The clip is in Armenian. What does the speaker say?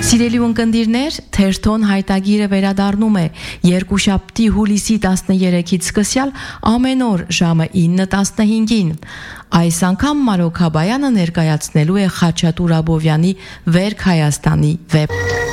Սիրելի ունկնդիրներ, թերթոն հայտագիրը վերադառնում է երկուշաբթի հուլիսի 13-ից սկսյալ ամեն օր ժամը 9:15-ին։ Այս անգամ Մարոք Հաբայանը ներկայացնելու է Խաչատուր Աբովյանի «Վերք Հայաստանի» վեպ